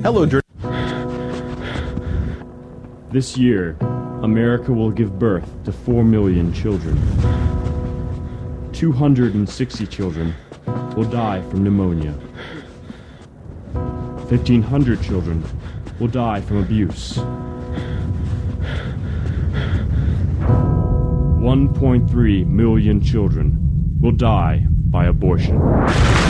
Hello, Dirty. This year, America will give birth to 4 million children. 260 children will die from pneumonia. 1,500 children will die from abuse. 1.3 million children will die by abortion.